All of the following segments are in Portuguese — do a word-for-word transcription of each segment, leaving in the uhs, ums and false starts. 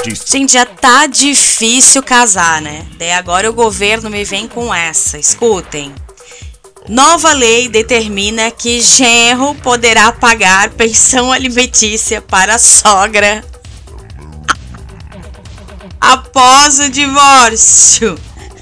Notícias. Gente, já tá difícil casar, né? Daí agora o governo me vem com essa. Escutem. Nova lei determina que genro poderá pagar pensão alimentícia para a sogra após o divórcio.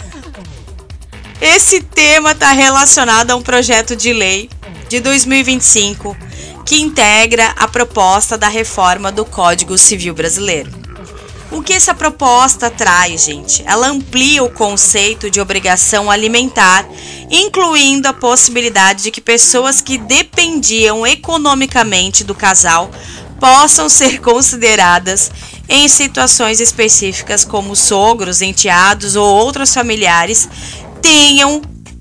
Esse tema está relacionado a um projeto de lei de dois mil e vinte e cinco que integra a proposta da reforma do Código Civil Brasileiro. O que essa proposta traz, gente? Ela amplia o conceito de obrigação alimentar, incluindo a possibilidade de que pessoas que dependiam economicamente do casal possam ser consideradas em situações específicas como sogros, enteados ou outros familiares tenham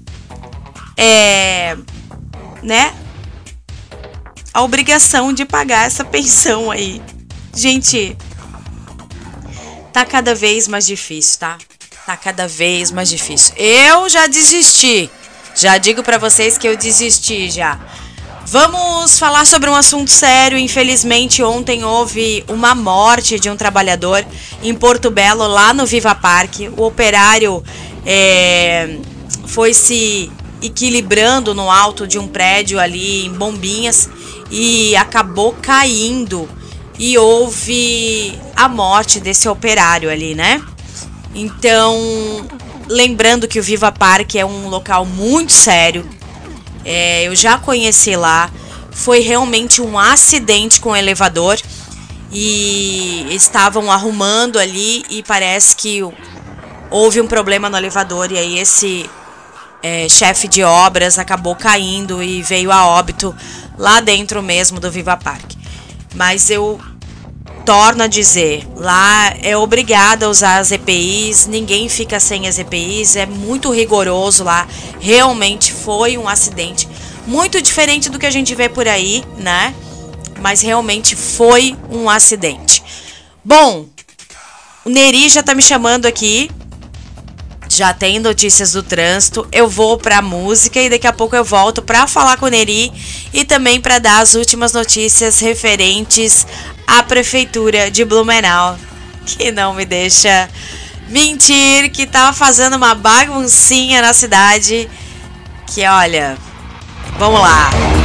é, né, a obrigação de pagar essa pensão aí. Gente, tá cada vez mais difícil, tá? Tá cada vez mais difícil. Eu já desisti. Já digo pra vocês que eu desisti já. Vamos falar sobre um assunto sério. Infelizmente, ontem houve uma morte de um trabalhador em Porto Belo, lá no Viva Parque. O operário é, foi se equilibrando no alto de um prédio ali em Bombinhas e acabou caindo. E houve a morte desse operário ali, né? Então, lembrando que o Viva Parque é um local muito sério. É, eu já conheci lá. Foi realmente um acidente com o elevador. E estavam arrumando ali e parece que houve um problema no elevador. E aí esse é, chefe de obras acabou caindo e veio a óbito lá dentro mesmo do Viva Parque. Mas eu torno a dizer, lá é obrigado a usar as E P Is, ninguém fica sem as E P Is, é muito rigoroso lá, realmente foi um acidente, muito diferente do que a gente vê por aí, né? Mas realmente foi um acidente. Bom, o Neri já tá me chamando aqui, já tem notícias do trânsito, eu vou pra música e daqui a pouco eu volto pra falar com o Neri e também pra dar as últimas notícias referentes à Prefeitura de Blumenau, que não me deixa mentir, que tá fazendo uma baguncinha na cidade, que olha, vamos lá.